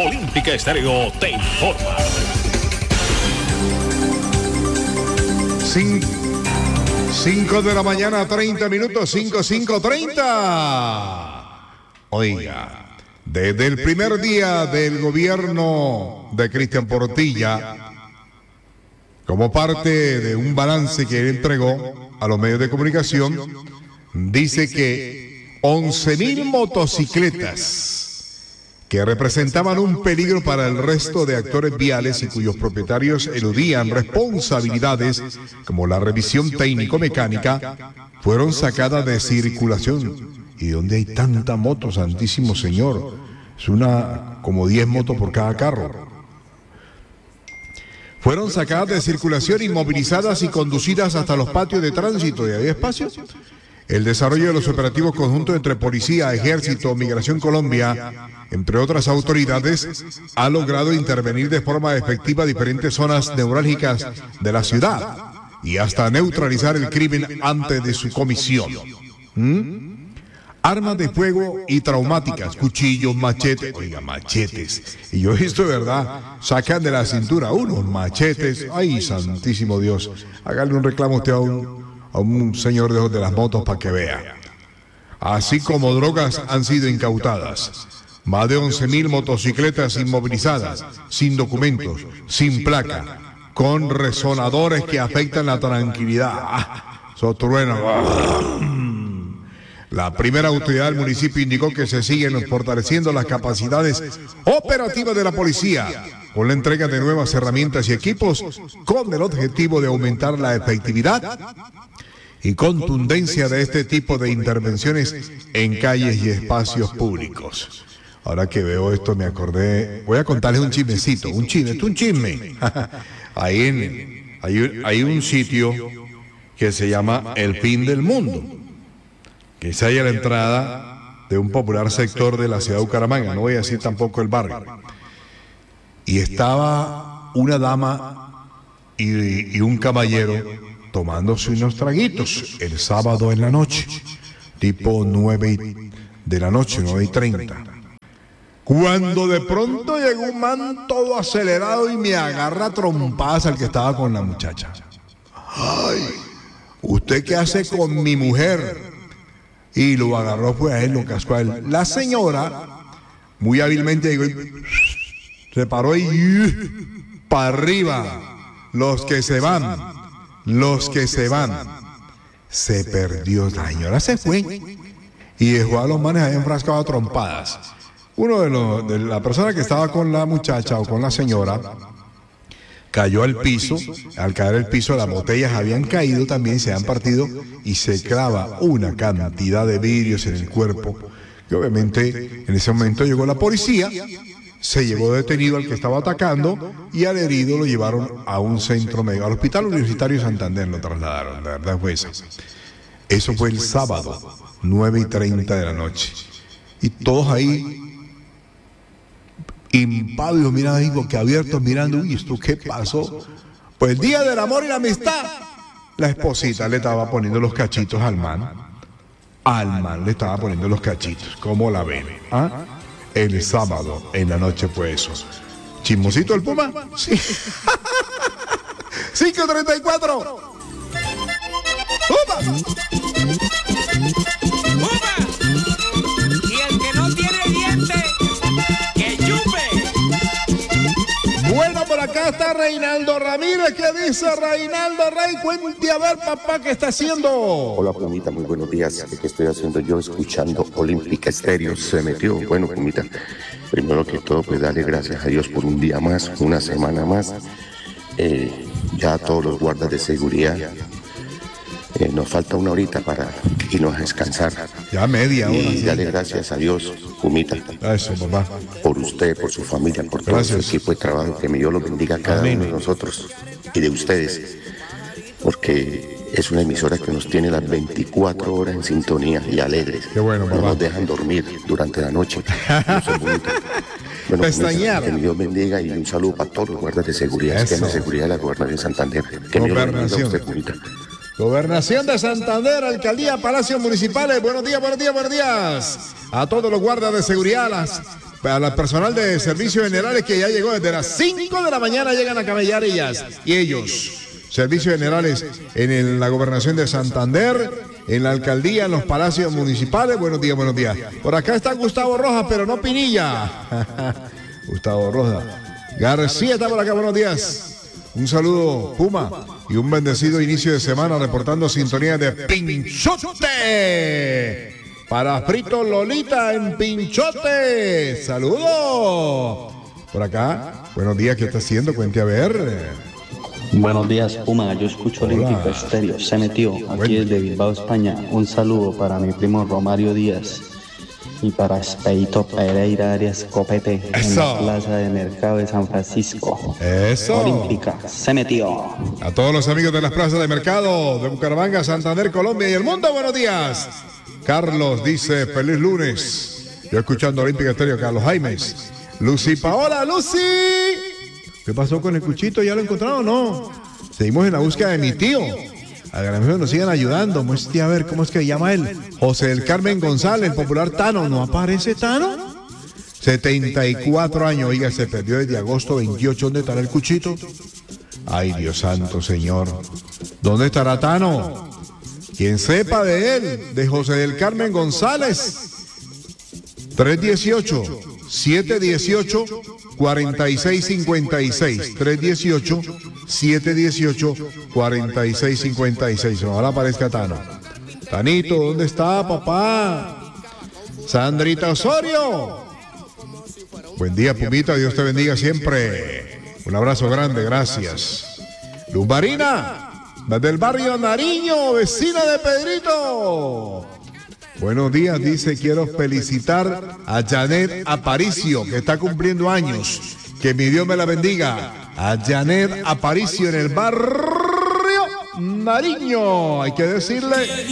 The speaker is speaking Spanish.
Olímpica Estéreo te informa. 5 de la mañana, 30 minutos, 5:30. Oiga, desde el primer día del gobierno de Cristian Portilla, como parte de un balance que él entregó a los medios de comunicación, dice que 11.000 motocicletas que representaban un peligro para el resto de actores viales y cuyos propietarios eludían responsabilidades como la revisión técnico-mecánica, fueron sacadas de circulación. ¿Y dónde hay tanta moto, santísimo señor? Es como 10 motos por cada carro. Fueron sacadas de circulación, inmovilizadas y conducidas hasta los patios de tránsito. ¿Y había espacio? El desarrollo de los operativos conjuntos entre Policía, Ejército, Migración Colombia, entre otras autoridades, ha logrado intervenir de forma efectiva diferentes zonas neurálgicas de la ciudad y hasta neutralizar el crimen antes de su comisión. Armas de fuego y traumáticas, cuchillos, machetes, oiga, machetes. Y yo he visto, de verdad, sacan de la cintura unos machetes. Ay, santísimo Dios. Hágale un reclamo usted a un señor de las motos para que vea. Así como drogas han sido incautadas. Más de 11.000 motocicletas inmovilizadas, sin documentos, sin placa, con resonadores que afectan la tranquilidad. Eso truena. La primera autoridad del municipio indicó que se siguen fortaleciendo las capacidades operativas de la policía con la entrega de nuevas herramientas y equipos con el objetivo de aumentar la efectividad y contundencia de este tipo de intervenciones en calles y espacios públicos. Ahora que veo esto me acordé, voy a contarles un chismecito, un chisme. Hay un sitio que se llama El Fin del Mundo, que es ahí a la entrada de un popular sector de la ciudad de Bucaramanga, no voy a decir tampoco el barrio. Y estaba una dama y un caballero tomándose unos traguitos el sábado en la noche, tipo 9 de la noche, 9:30. Cuando de pronto llegó un man todo acelerado y me agarra trompadas al que estaba con la muchacha. ¡Ay! ¿Usted qué hace con mi mujer? Y lo agarró, pues a él, lo cascó a él. La señora, muy hábilmente, llegó y se paró y para arriba. Los que se van. Se perdió. La señora se fue y dejó a los manes ahí enfrascados a trompadas. Uno de la persona que estaba con la muchacha o con la señora cayó al piso. Al caer al piso, las botellas habían caído también, se han partido y se clava una cantidad de vidrios en el cuerpo. Que obviamente en ese momento llegó la policía, se llevó detenido al que estaba atacando y al herido lo llevaron a un centro médico, al Hospital Universitario de Santander lo trasladaron. La verdad fue esa. Eso fue el sábado, 9:30 de la noche. Y todos ahí impávidos, mirando ahí, boquiabiertos, mirando, uy, ¿esto qué pasó? Pues el día del amor y la amistad, la esposita le estaba poniendo los cachitos al man le estaba poniendo los cachitos, ¿cómo la ven? El sábado en la noche fue eso. ¿Chismosito el Puma? Sí. 5:34. ¡Puma! Y el que no tiene dientes, que chupe. Bueno, por acá está Reinaldo Ramírez. ¿Qué dice Reinaldo Rey? Cuente a ver, papá, ¿qué está haciendo? Hola, Pumita, muy buenos días. ¿Qué estoy haciendo yo? Escuchando Olímpica Estéreo. Se metió. Bueno, Pumita, primero que todo, pues darle gracias a Dios por un día más, una semana más. Ya todos los guardas de seguridad. Nos falta una horita para irnos a descansar. Ya media hora. Y darle gracias a Dios, Pumita. Eso, papá. Por usted, por su familia, por todo su equipo de trabajo. Que Dios los bendiga a cada uno de nosotros y de ustedes. Porque es una emisora que nos tiene las 24 horas en sintonía y alegres. Qué bueno, no papá. nos dejan dormir durante la noche. Eso es bonito. Bueno, Pestañear. que Dios bendiga y un saludo para todos los guardas de seguridad. Eso. Es que la seguridad de la Gobernación de Santander. Que Dios bendiga a usted, Pumita. Gobernación de Santander, Alcaldía, Palacios Municipales. Buenos días, buenos días, buenos días. A todos los guardas de seguridad, las Al personal de servicios generales que ya llegó desde las 5 de la mañana, llegan a camellar ellas y ellos. Servicios generales en la gobernación de Santander, en la alcaldía, en los palacios municipales. Buenos días, buenos días. Por acá está Gustavo Rojas, pero no Pinilla. Gustavo Rojas. García está por acá, buenos días. Un saludo, Puma, y un bendecido inicio de semana reportando sintonía de Pinchote. Para Frito Lolita en Pinchote. Saludos. Por acá, buenos días, ¿qué está haciendo? Cuente a ver. Buenos días, Puma. Yo escucho Olímpico Estéreo. Se metió aquí desde Bilbao, España. Un saludo para mi primo Romario Díaz y para Espeito Pereira Arias Copete en la Plaza de Mercado de San Francisco. Eso. Olímpica. Se metió. A todos los amigos de las plazas de mercado de Bucaramanga, Santander, Colombia y el mundo, buenos días. Carlos dice, feliz lunes. Yo escuchando Olímpica Estéreo, Carlos Jaimes. Lucy Paola, Lucy. ¿Qué pasó con el cuchito? ¿Ya lo encontraron o no? Seguimos en la búsqueda de mi tío. Agradecemos que nos sigan ayudando. Muestre a ver cómo es que se llama él. José del Carmen González, el popular Tano. ¿No aparece Tano? 74 años. Oiga, se perdió desde agosto 28. ¿Dónde estará el cuchito? Ay, Dios santo, Señor. ¿Dónde estará Tano? Quien sepa de él, de José del Carmen González. 318-718-4656. 318-718-4656. Ojalá aparezca Tano. Tanito, ¿dónde está, papá? Sandrita Osorio. Buen día, Pumita. Dios te bendiga siempre. Un abrazo grande, gracias. Lumbarina, desde el barrio Nariño, vecina de Pedrito. Buenos días, dice, quiero felicitar a Janet Aparicio, que está cumpliendo años. Que mi Dios me la bendiga. A Janet Aparicio en el barrio Nariño. Hay que decirle